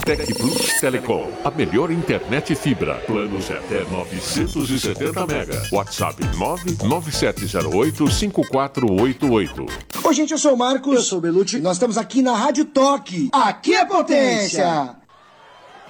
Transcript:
Tec Plus Telecom, a melhor internet fibra. Planos até 970 mega. WhatsApp 997085488. Oi, gente, eu sou o Marcos. Eu sou o Belucci. Nós estamos aqui na Rádio Toque. Aqui é potência!